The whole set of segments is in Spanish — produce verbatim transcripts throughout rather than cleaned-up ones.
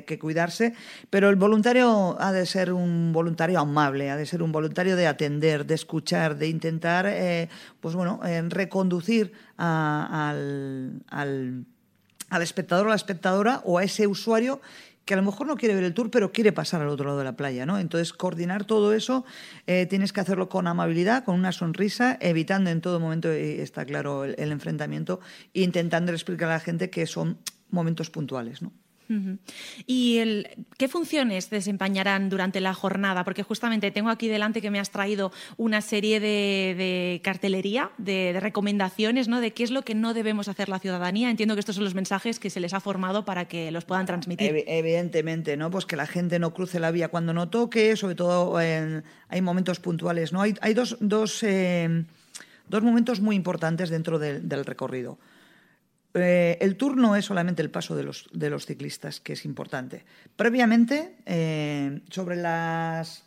que cuidarse, pero el voluntario ha de ser un voluntario amable, ha de ser un voluntario de atender, de escuchar, de intentar eh, pues bueno, eh, reconducir a, al, al, al espectador o a la espectadora o a ese usuario que a lo mejor no quiere ver el tour, pero quiere pasar al otro lado de la playa, ¿no? Entonces, coordinar todo eso, eh, tienes que hacerlo con amabilidad, con una sonrisa, evitando en todo momento, eh, está claro, el, el enfrentamiento, e intentando explicar a la gente que son momentos puntuales, ¿no? Uh-huh. ¿Y el, qué funciones desempeñarán durante la jornada? Porque justamente tengo aquí delante que me has traído una serie de, de cartelería, de, de recomendaciones, ¿no? De qué es lo que no debemos hacer la ciudadanía. Entiendo que estos son los mensajes que se les ha formado para que los puedan transmitir. Ev- evidentemente, ¿no? Pues que la gente no cruce la vía cuando no toque, sobre todo en, hay momentos puntuales, ¿no? Hay, hay dos, dos, eh, dos momentos muy importantes dentro de, del recorrido. Eh, el tour no es solamente el paso de los, de los ciclistas, que es importante. Previamente, eh, sobre las...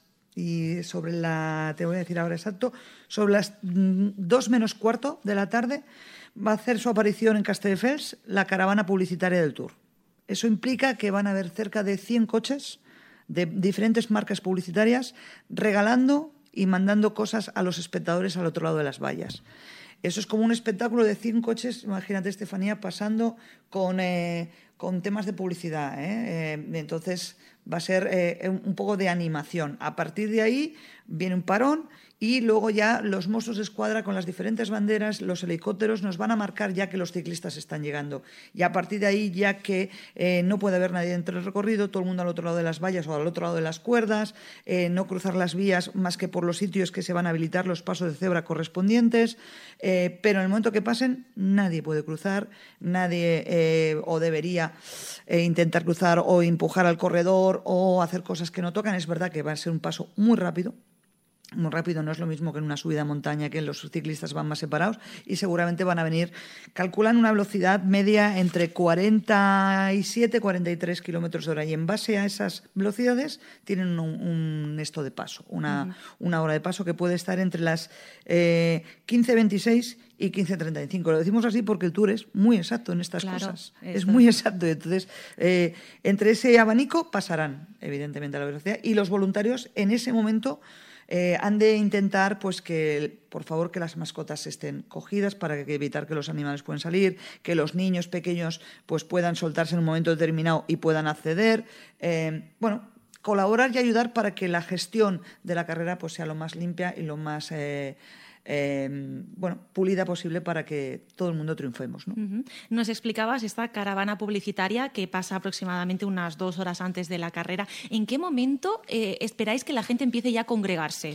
Y sobre la... Te voy a decir ahora exacto. Sobre las dos menos cuarto de la tarde va a hacer su aparición en Castelldefels la caravana publicitaria del tour. Eso implica que van a haber cerca de cien coches de diferentes marcas publicitarias regalando y mandando cosas a los espectadores al otro lado de las vallas. Eso es como un espectáculo de cien coches, imagínate, Estefanía, pasando con, eh, con temas de publicidad, ¿eh? Eh, entonces va a ser eh, un poco de animación. A partir de ahí viene un parón y luego ya los Mossos de Escuadra con las diferentes banderas, los helicópteros nos van a marcar ya que los ciclistas están llegando. Y a partir de ahí, ya que eh, no puede haber nadie dentro del recorrido, todo el mundo al otro lado de las vallas o al otro lado de las cuerdas, eh, no cruzar las vías más que por los sitios que se van a habilitar los pasos de cebra correspondientes, eh, pero en el momento que pasen nadie puede cruzar, nadie eh, o debería eh, intentar cruzar o empujar al corredor o hacer cosas que no tocan. Es verdad que va a ser un paso muy rápido, muy rápido, no es lo mismo que en una subida a montaña, que los ciclistas van más separados y seguramente van a venir, calculan una velocidad media entre cuarenta y siete y cuarenta y tres kilómetros de hora y en base a esas velocidades tienen un, un esto de paso, una, uh-huh. una hora de paso que puede estar entre las eh, quince veintiséis y quince treinta y cinco. Lo decimos así porque el tour es muy exacto en estas claro, cosas. Eso. Es muy exacto. Entonces, eh, entre ese abanico pasarán, evidentemente, a la velocidad y los voluntarios en ese momento Eh, han de intentar, pues, que, por favor, que las mascotas estén cogidas para que, evitar que los animales puedan salir, que los niños pequeños pues, puedan soltarse en un momento determinado y puedan acceder. Eh, bueno, colaborar y ayudar para que la gestión de la carrera pues, sea lo más limpia y lo más... Eh, Eh, bueno, pulida posible para que todo el mundo triunfemos, ¿no? Uh-huh. Nos explicabas esta caravana publicitaria que pasa aproximadamente unas dos horas antes de la carrera. ¿En qué momento eh, esperáis que la gente empiece ya a congregarse?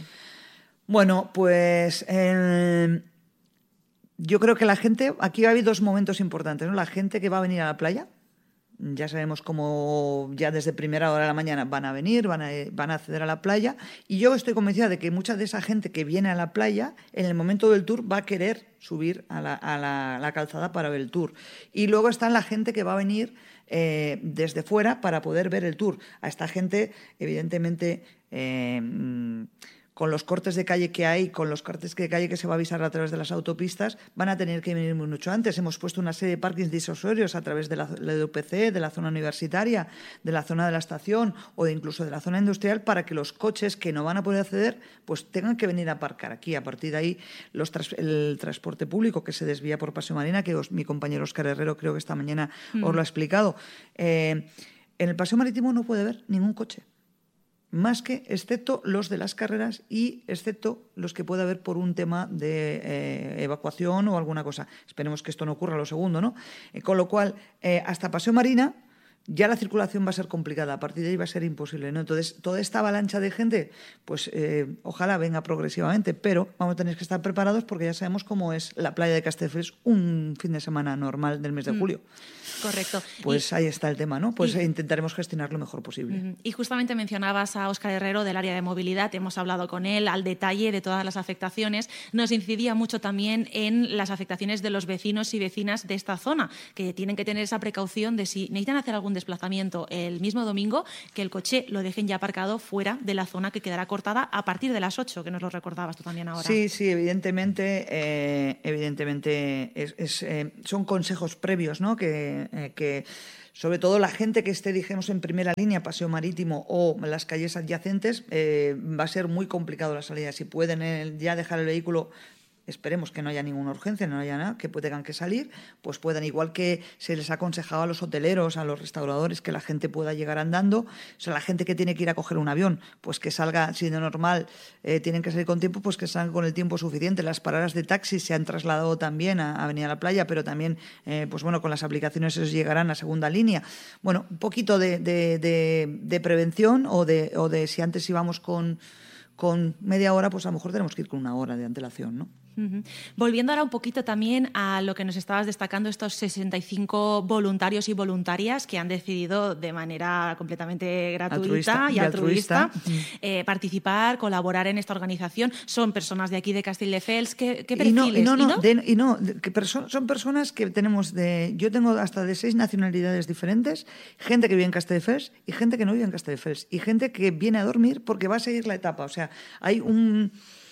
Bueno, pues eh, yo creo que la gente, aquí va a haber dos momentos importantes, ¿no? La gente que va a venir a la playa, ya sabemos cómo ya desde primera hora de la mañana van a venir, van a, van a acceder a la playa y yo estoy convencida de que mucha de esa gente que viene a la playa en el momento del tour va a querer subir a la, a la, a la calzada para ver el tour. Y luego está la gente que va a venir eh, desde fuera para poder ver el tour. A esta gente, evidentemente... Eh, con los cortes de calle que hay, con los cortes de calle que se va a avisar a través de las autopistas, van a tener que venir mucho antes. Hemos puesto una serie de parkings disuasorios a través de la, la E U P C, de la zona universitaria, de la zona de la estación o de incluso de la zona industrial para que los coches que no van a poder acceder pues tengan que venir a aparcar aquí. A partir de ahí, los tras, el transporte público que se desvía por Paseo Marina, que os, mi compañero Óscar Herrero creo que esta mañana mm. os lo ha explicado. Eh, en el Paseo Marítimo no puede haber ningún coche, más que excepto los de las carreras y excepto los que pueda haber por un tema de eh, evacuación o alguna cosa. Esperemos que esto no ocurra lo segundo, ¿no? Eh, con lo cual, eh, hasta Paseo Marina ya la circulación va a ser complicada, a partir de ahí va a ser imposible, ¿no? Entonces, toda esta avalancha de gente, pues eh, ojalá venga progresivamente, pero vamos a tener que estar preparados porque ya sabemos cómo es la playa de Castelldefels un fin de semana normal del mes de julio. Mm, correcto. Pues y, ahí está el tema, ¿no? Pues y, intentaremos gestionar lo mejor posible. Y justamente mencionabas a Óscar Herrero del área de movilidad, hemos hablado con él al detalle de todas las afectaciones, nos incidía mucho también en las afectaciones de los vecinos y vecinas de esta zona, que tienen que tener esa precaución de si necesitan hacer algún desplazamiento el mismo domingo, que el coche lo dejen ya aparcado fuera de la zona que quedará cortada a partir de las ocho, que nos lo recordabas tú también ahora. Sí, sí, evidentemente, eh, evidentemente es, es, eh, son consejos previos, ¿no? Que, eh, que sobre todo la gente que esté, dijimos, en primera línea, paseo marítimo o las calles adyacentes, eh, va a ser muy complicado la salida. Si pueden eh, ya dejar el vehículo, esperemos que no haya ninguna urgencia, no haya nada, que tengan que salir, pues puedan, igual que se les ha aconsejado a los hoteleros, a los restauradores, que la gente pueda llegar andando. O sea, la gente que tiene que ir a coger un avión, pues que salga, si de normal eh, tienen que salir con tiempo, pues que salgan con el tiempo suficiente. Las paradas de taxi se han trasladado también a Avenida La Playa, pero también, eh, pues bueno, con las aplicaciones esos llegarán a segunda línea. Bueno, un poquito de, de, de, de prevención o de, o de si antes íbamos con, con media hora, pues a lo mejor tenemos que ir con una hora de antelación, ¿no? Uh-huh. Volviendo ahora un poquito también a lo que nos estabas destacando, estos sesenta y cinco voluntarios y voluntarias que han decidido de manera completamente gratuita altruista, y altruista, altruista. Eh, participar, colaborar en esta organización. Son personas de aquí de Castelldefels. ¿Qué, qué Y no, perfiles? y no, no, ¿Y no? de- y no, de- que perso- son personas que tenemos de... Yo tengo hasta de seis nacionalidades diferentes, gente que vive en Castelldefels y gente que no vive en Castelldefels, y gente que viene a dormir porque va a seguir la etapa. O sea, hay un...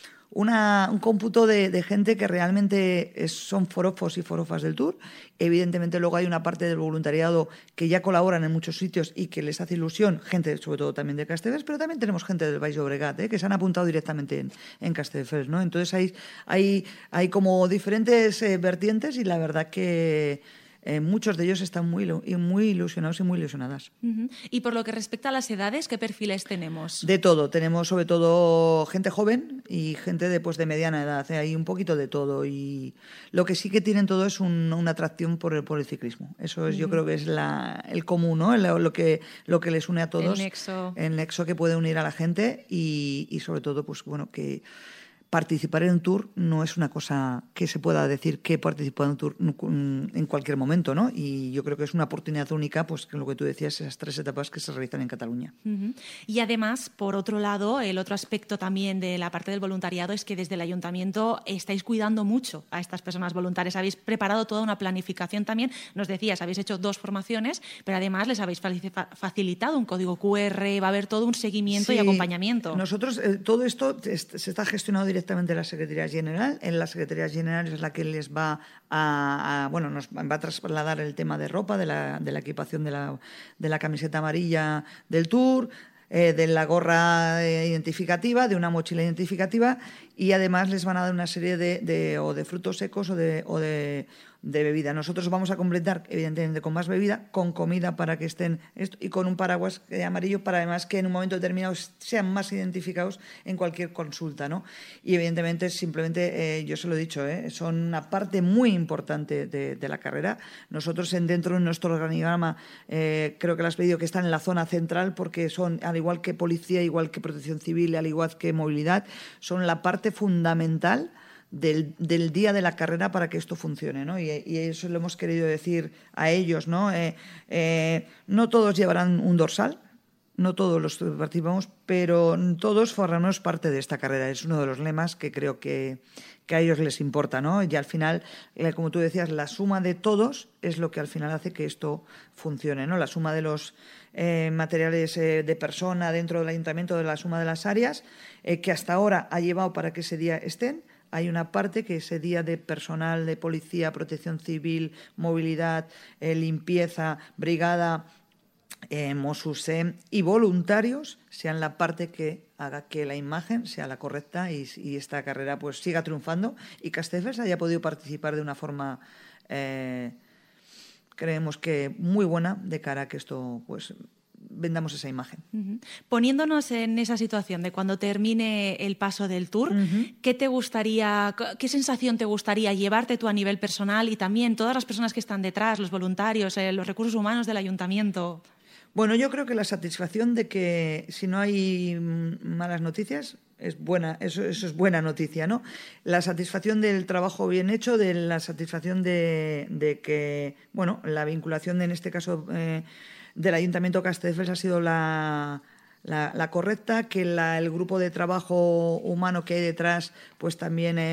Una, un cómputo de, de gente que realmente es, son forofos y forofas del Tour. Evidentemente luego hay una parte del voluntariado que ya colaboran en muchos sitios y que les hace ilusión, gente sobre todo también de Castelldefels, pero también tenemos gente del Baix Llobregat, ¿eh? Que se han apuntado directamente en, en Castelldefels, ¿no? Entonces hay, hay, hay como diferentes eh, vertientes y la verdad que eh, muchos de ellos están muy, muy ilusionados y muy ilusionadas. Uh-huh. Y por lo que respecta a las edades, ¿qué perfiles tenemos? De todo, tenemos sobre todo gente joven y gente de, pues, de mediana edad, ¿eh? Hay un poquito de todo, y lo que sí que tienen todo es un, una atracción por el, por el ciclismo. Eso es, uh-huh. Yo creo que es la, el común, ¿no? Lo, lo, que, lo que les une a todos. El nexo. El nexo que puede unir a la gente y, y sobre todo, pues bueno, que participar en un Tour no es una cosa que se pueda decir que participar en un Tour en cualquier momento, ¿no? Y yo creo que es una oportunidad única, pues que lo que tú decías, esas tres etapas que se realizan en Cataluña. Uh-huh. Y además, por otro lado, el otro aspecto también de la parte del voluntariado es que desde el ayuntamiento estáis cuidando mucho a estas personas voluntarias. Habéis preparado toda una planificación también. Nos decías, habéis hecho dos formaciones, pero además les habéis facilitado un código cu erre, va a haber todo un seguimiento sí, y acompañamiento. Nosotros, eh, todo esto se está gestionado directamente en la Secretaría General. En la Secretaría General es la que les va a, a bueno, nos va a trasladar el tema de ropa, de la, de la equipación de la, de la camiseta amarilla del Tour, eh, de la gorra eh, identificativa, de una mochila identificativa, y además les van a dar una serie de, de o de frutos secos o de, o de de bebida. Nosotros vamos a completar, evidentemente, con más bebida, con comida para que estén esto, y con un paraguas amarillo para además que en un momento determinado sean más identificados en cualquier consulta, ¿no? Y evidentemente, simplemente, eh, yo se lo he dicho, ¿eh? Son una parte muy importante de, de la carrera. Nosotros en, dentro de nuestro organigrama, eh, creo que lo has pedido, que están en la zona central, porque son, al igual que policía, igual que protección civil, al igual que movilidad, son la parte fundamental Del, del día de la carrera para que esto funcione, ¿no? Y, y eso lo hemos querido decir a ellos, ¿no? Eh, eh, no todos llevarán un dorsal, no todos los participamos, pero todos formamos parte de esta carrera. Es uno de los lemas que creo que, que a ellos les importa, ¿no? Y al final, como tú decías, la suma de todos es lo que al final hace que esto funcione, ¿no? La suma de los eh, materiales eh, de persona dentro del ayuntamiento, de la suma de las áreas, eh, que hasta ahora ha llevado para que ese día estén. Hay una parte que ese día de personal de policía, protección civil, movilidad, eh, limpieza, brigada, eh, Mossos eh, y voluntarios sean la parte que haga que la imagen sea la correcta y, y esta carrera pues siga triunfando y Castelldefels haya podido participar de una forma, eh, creemos que muy buena, de cara a que esto pues vendamos esa imagen. Uh-huh. Poniéndonos en esa situación de cuando termine el paso del Tour, uh-huh. ¿qué te gustaría, qué sensación te gustaría llevarte tú a nivel personal y también todas las personas que están detrás, los voluntarios, eh, los recursos humanos del ayuntamiento? Bueno, yo creo que la satisfacción de que si no hay malas noticias es buena, eso, eso es buena noticia, ¿no? La satisfacción del trabajo bien hecho, de la satisfacción de, de que, bueno, la vinculación de, en este caso eh, del Ayuntamiento de Castelldefels ha sido la, la, la correcta, que la, el grupo de trabajo humano que hay detrás pues también eh,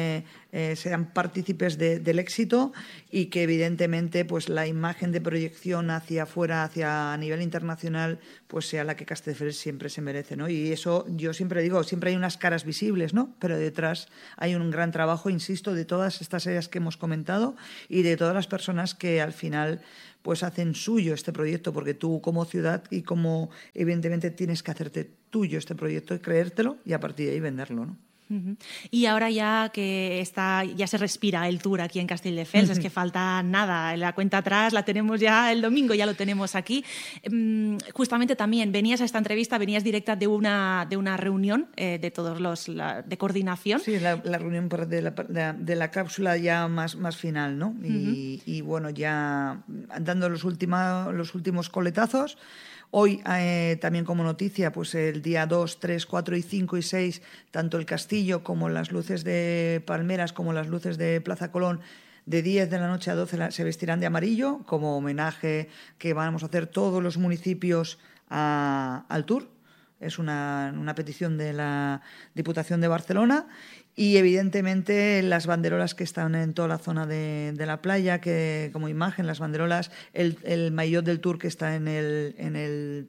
eh, sean partícipes de, del éxito y que evidentemente pues la imagen de proyección hacia afuera, hacia a nivel internacional, pues sea la que Castelldefels siempre se merece, ¿no? Y eso yo siempre digo, siempre hay unas caras visibles, ¿no? Pero detrás hay un gran trabajo, insisto, de todas estas áreas que hemos comentado y de todas las personas que al final pues hacen suyo este proyecto, porque tú como ciudad y como evidentemente tienes que hacerte tuyo este proyecto y creértelo y a partir de ahí venderlo, ¿no? Uh-huh. Y ahora ya que está, ya se respira el tour aquí en Castelldefels, uh-huh. es que falta nada, la cuenta atrás la tenemos ya el domingo, ya lo tenemos aquí. Um, justamente también venías a esta entrevista, venías directa de una, de una reunión eh, de todos los la, de coordinación. Sí, la, la reunión de la, de, de la cápsula ya más, más final, ¿no? Y, uh-huh. y bueno, ya dando los, ultima, los últimos coletazos. Hoy, eh, también como noticia, pues el día dos, tres, cuatro y cinco y seis, tanto el castillo como las luces de Palmeras como las luces de Plaza Colón, de diez de la noche a doce se vestirán de amarillo, como homenaje que vamos a hacer todos los municipios a, al Tour. Es una, una petición de la Diputación de Barcelona. Y evidentemente las banderolas que están en toda la zona de, de la playa, que como imagen, las banderolas, el, el maillot del Tour que está en, el, en, el,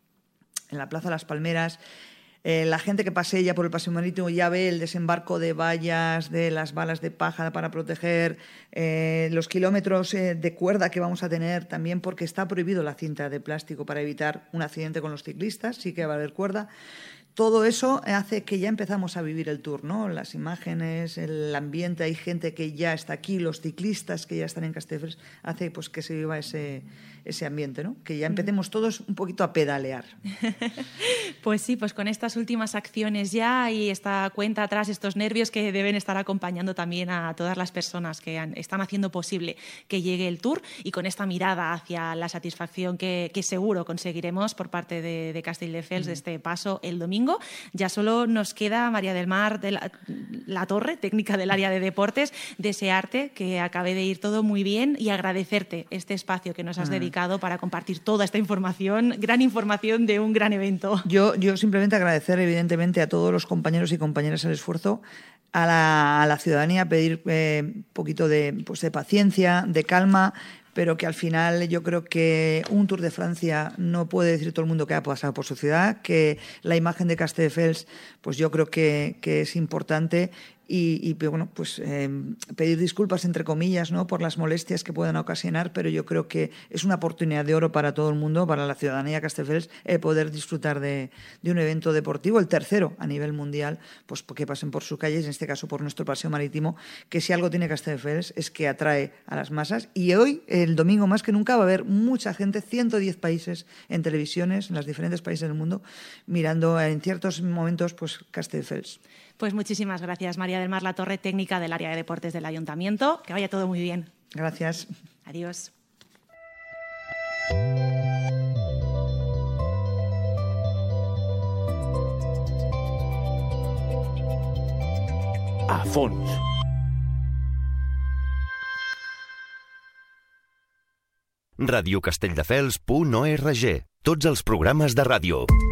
en la Plaza de las Palmeras, eh, la gente que pasea ya por el paseo marítimo ya ve el desembarco de vallas, de las balas de paja para proteger, eh, los kilómetros eh, de cuerda que vamos a tener también, porque está prohibido la cinta de plástico para evitar un accidente con los ciclistas, sí que va a haber cuerda. Todo eso hace que ya empezamos a vivir el Tour, ¿no? Las imágenes, el ambiente, hay gente que ya está aquí, los ciclistas que ya están en Castelldefels, hace pues que se viva ese, ese ambiente, ¿no? Que ya empecemos todos un poquito a pedalear. Pues sí, pues con estas últimas acciones ya y esta cuenta atrás, estos nervios que deben estar acompañando también a todas las personas que han, están haciendo posible que llegue el Tour, y con esta mirada hacia la satisfacción que, que seguro conseguiremos por parte de, de Castelldefels, mm. de este paso el domingo. Ya solo nos queda, María del Mar de la, la Torre, técnica del área de deportes, desearte que acabe de ir todo muy bien y agradecerte este espacio que nos has mm. dedicado para compartir toda esta información, gran información de un gran evento. Yo, yo simplemente agradecer evidentemente a todos los compañeros y compañeras el esfuerzo, a la, a la ciudadanía pedir un eh, poquito de, pues de paciencia, de calma, pero que al final yo creo que un Tour de Francia no puede decir todo el mundo que ha pasado por su ciudad, que la imagen de Castelldefels, pues yo creo que, que es importante. Y, y bueno, pues eh, pedir disculpas, entre comillas, ¿no?, por las molestias que puedan ocasionar, pero yo creo que es una oportunidad de oro para todo el mundo, para la ciudadanía de Castelldefels, eh, poder disfrutar de, de un evento deportivo, el tercero a nivel mundial, pues que pasen por sus calles, en este caso por nuestro paseo marítimo, que si algo tiene Castelldefels es que atrae a las masas. Y hoy, el domingo más que nunca, va a haber mucha gente, ciento diez países en televisiones, en los diferentes países del mundo, mirando en ciertos momentos pues Castelldefels. Pues muchísimas gracias, María del Mar La Torre, técnica del área de deportes del Ayuntamiento. Que vaya todo muy bien. Gracias. Adiós. A fons. radio castelldefels punt org. Tots els programes de ràdio.